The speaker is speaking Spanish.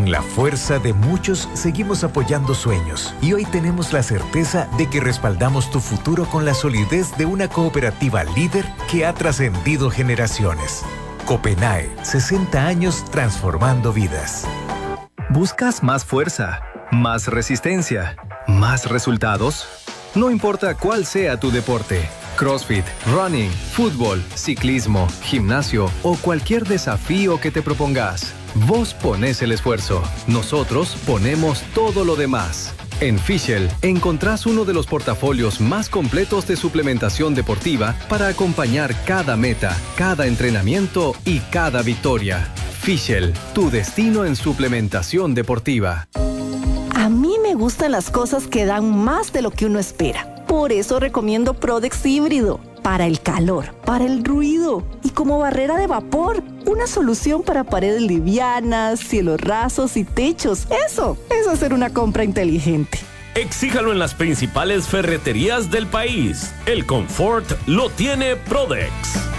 Con la fuerza de muchos seguimos apoyando sueños y hoy tenemos la certeza de que respaldamos tu futuro con la solidez de una cooperativa líder que ha trascendido generaciones. Copenae, 60 años transformando vidas. ¿Buscas más fuerza, más resistencia, más resultados? No importa cuál sea tu deporte. CrossFit, running, fútbol, ciclismo, gimnasio o cualquier desafío que te propongas. Vos ponés el esfuerzo. Nosotros ponemos todo lo demás. En Fischl encontrás uno de los portafolios más completos de suplementación deportiva para acompañar cada meta, cada entrenamiento y cada victoria. Fischl, tu destino en suplementación deportiva. A mí me gustan las cosas que dan más de lo que uno espera. Por eso recomiendo Prodex híbrido. Para el calor, para el ruido y como barrera de vapor. Una solución para paredes livianas, cielos rasos y techos. Eso es hacer una compra inteligente. Exíjalo en las principales ferreterías del país. El confort lo tiene Prodex.